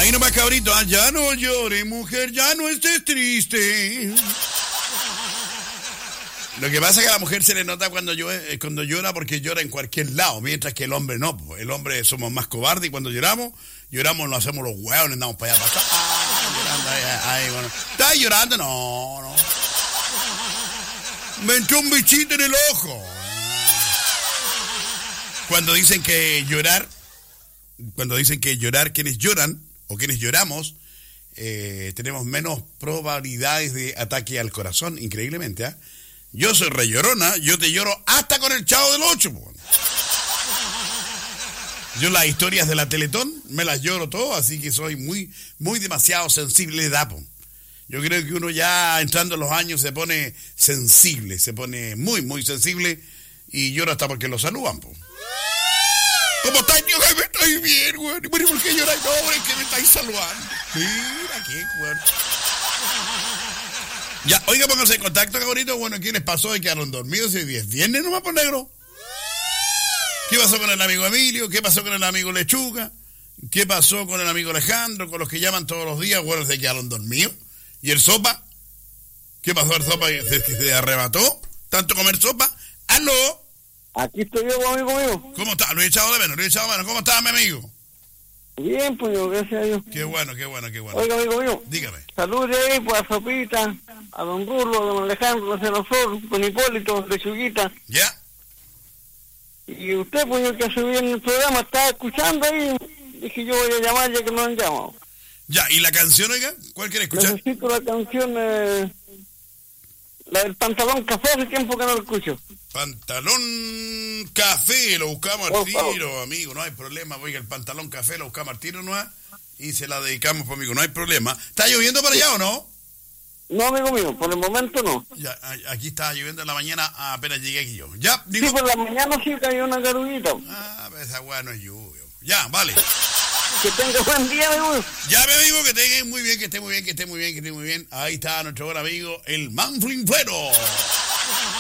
Ahí nomás, cabrito. Ya no llores, mujer, ya no estés triste. Lo que pasa es que a la mujer se le nota cuando llora porque llora en cualquier lado, mientras que el hombre no. El hombre somos más cobardes y cuando lloramos nos hacemos los huevos, andamos para allá, para acá. Llorando, bueno. ¿Estás llorando? No. Me entró un bichito en el ojo. Cuando dicen que llorar, quienes lloran o quienes lloramos, tenemos menos probabilidades de ataque al corazón, increíblemente, ¿eh? Yo soy re llorona, yo te lloro hasta con el Chavo del 8. Yo las historias de la Teletón me las lloro todo, así que soy muy demasiado sensible de edad. Yo creo que uno ya entrando en los años se pone sensible, se pone muy sensible y llora hasta porque lo saludan. ¿Cómo estás, tío? Estoy bien, güey. ¿Por qué lloras? No, es que me estáis saludando. Mira, qué güey. Ya, oiga, pónganse en contacto, cabrito. Bueno, ¿quién les pasó y quedaron dormidos? Y 10 viernes nomás por negro. ¿Qué pasó con el amigo Emilio? ¿Qué pasó con el amigo Lechuga? ¿Qué pasó con el amigo Alejandro? Con los que llaman todos los días, bueno, se quedaron dormidos. ¿Y el sopa? ¿Qué pasó el sopa? ¿Se arrebató? ¿Tanto comer sopa? ¡Aló! Aquí estoy yo, amigo mío. ¿Cómo está? Lo he echado de menos. ¿Cómo está, mi amigo? Bien, pues yo, gracias a Dios. Qué bueno. Oiga, amigo mío. Dígame. Saludos ahí, pues, a Sopita, a don Rulo, a don Alejandro, a Senoflor, don Hipólito, Lechuguita. ¿Ya? Y usted, pues yo que subí en el programa, estaba escuchando ahí. Dije, yo voy a llamar ya que no han llamado. Ya, ¿y la canción, oiga? ¿Cuál quiere escuchar? Necesito la canción, la del Pantalón Café, hace tiempo que no lo escucho. Pantalón Café, lo buscamos al tiro, amigo, no hay problema. Oiga, el Pantalón Café lo buscamos al tiro, ¿no? Y se la dedicamos, pues, amigo, no hay problema. ¿Está lloviendo para allá o no? No, amigo mío, por el momento no. Ya, aquí estaba lloviendo en la mañana, apenas llegué aquí yo. ¿Ya? Digo... Sí, por la mañana sí cayó una garuguita. Pues esa weá no es lluvia. Ya, vale. Que tenga buen día, amigo. Ya, mi amigo, que tenga muy bien, que esté muy bien. Ahí está nuestro buen amigo, el Manflinflero.